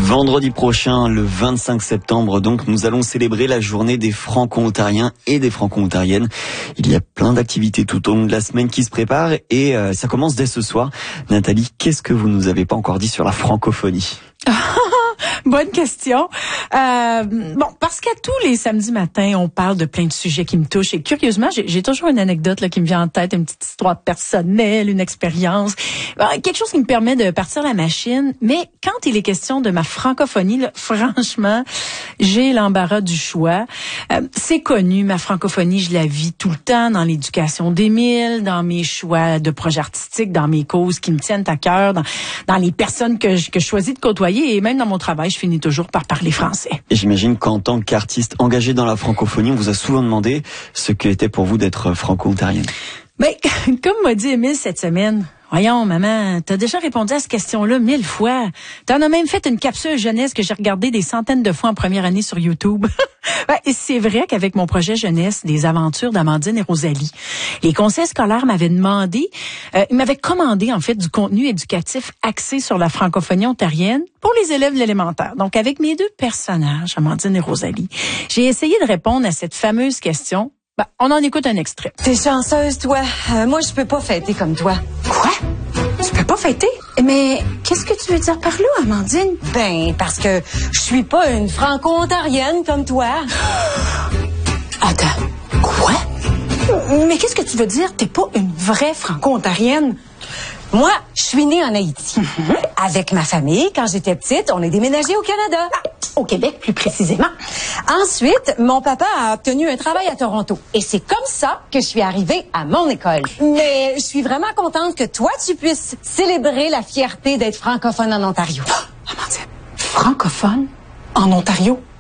Vendredi prochain, le 25 septembre, donc, nous allons célébrer la journée des Franco-Ontariens et des Franco-Ontariennes. Il y a plein d'activités tout au long de la semaine qui se préparent et ça commence dès ce soir. Nathalie, qu'est-ce que vous nous avez pas encore dit sur la francophonie? Bonne question. Parce qu'à tous les samedis matins, on parle de plein de sujets qui me touchent. Et curieusement, j'ai toujours une anecdote là qui me vient en tête, une petite histoire personnelle, une expérience, quelque chose qui me permet de partir la machine. Mais quand il est question de ma francophonie, là, franchement, j'ai l'embarras du choix. C'est connu, ma francophonie, je la vis tout le temps dans l'éducation d'Émile, dans mes choix de projets artistiques, dans mes causes qui me tiennent à cœur, dans les personnes que je choisis de côtoyer et même dans mon travail, je finis toujours par parler français. Et j'imagine qu'en tant qu'artiste engagé dans la francophonie, on vous a souvent demandé ce qu'était pour vous d'être franco-ontarienne. Mais comme m'a dit Émile cette semaine, voyons, maman, t'as déjà répondu à cette question-là 1000 fois. T'en as même fait une capsule jeunesse que j'ai regardée des centaines de fois en première année sur YouTube. C'est vrai qu'avec mon projet jeunesse, des aventures d'Amandine et Rosalie, les conseils scolaires m'avaient commandé en fait du contenu éducatif axé sur la francophonie ontarienne pour les élèves de l'élémentaire. Donc avec mes deux personnages, Amandine et Rosalie, j'ai essayé de répondre à cette fameuse question. On en écoute un extrait. T'es chanceuse, toi. Moi, je peux pas fêter comme toi. Quoi? Tu peux pas fêter? Mais qu'est-ce que tu veux dire par là, Amandine? Parce que je suis pas une franco-ontarienne comme toi. Attends, quoi? Mais qu'est-ce que tu veux dire? T'es pas une vraie franco-ontarienne? Moi, je suis née en Haïti. Avec ma famille, quand j'étais petite, on est déménagé au Canada. Au Québec, plus précisément. Ensuite, mon papa a obtenu un travail à Toronto. Et c'est comme ça que je suis arrivée à mon école. Mais je suis vraiment contente que toi, tu puisses célébrer la fierté d'être francophone en Ontario. Amandine, francophone en Ontario?